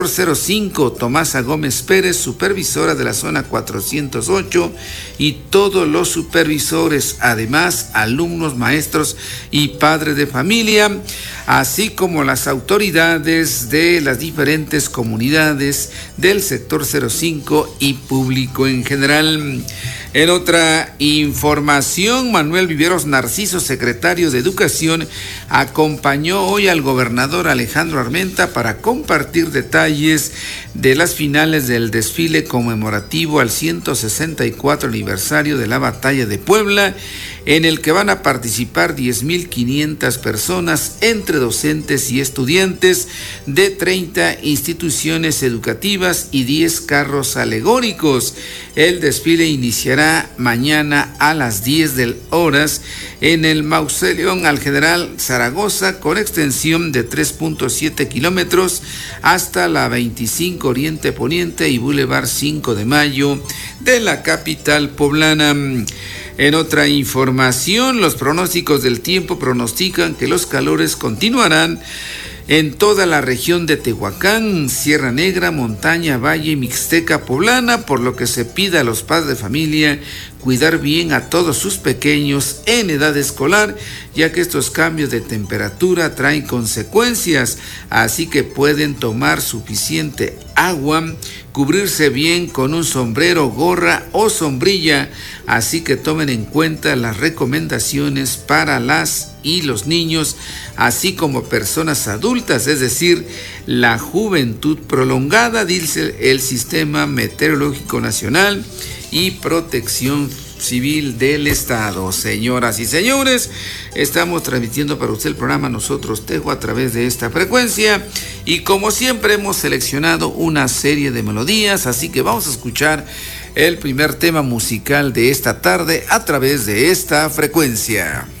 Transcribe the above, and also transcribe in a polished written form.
05, Tomasa Gómez Pérez, supervisora de la zona 408, y todos los supervisores, además alumnos, maestros y padres de familia, así como las autoridades de las diferentes comunidades del sector 05 y público en general. En otra información, Manuel Viveros Narciso, secretario de Educación, acompañó hoy al gobernador Alejandro Armenta para compartir detalles de las finales del desfile conmemorativo al 164 aniversario de la Batalla de Puebla, en el que van a participar 10.500 personas entre docentes y estudiantes de 30 instituciones educativas y 10 carros alegóricos. El desfile iniciará mañana a las 10 horas en el Mausoleo al General Zaragoza, con extensión de 3.7 kilómetros hasta la 25 Oriente Poniente y Boulevard 5 de Mayo de la capital poblana. En otra información, los pronósticos del tiempo pronostican que los calores continuarán en toda la región de Tehuacán, Sierra Negra, Montaña, Valle y Mixteca Poblana, por lo que se pide a los padres de familia cuidar bien a todos sus pequeños en edad escolar, ya que estos cambios de temperatura traen consecuencias, así que pueden tomar suficiente agua, cubrirse bien con un sombrero, gorra o sombrilla, así que tomen en cuenta las recomendaciones para las y los niños, así como personas adultas, es decir, la juventud prolongada, dice el Sistema Meteorológico Nacional y Protección Civil del Estado. Señoras y señores, estamos transmitiendo para usted el programa Nosotros Tejo a través de esta frecuencia, y como siempre hemos seleccionado una serie de melodías, así que vamos a escuchar el primer tema musical de esta tarde a través de esta frecuencia.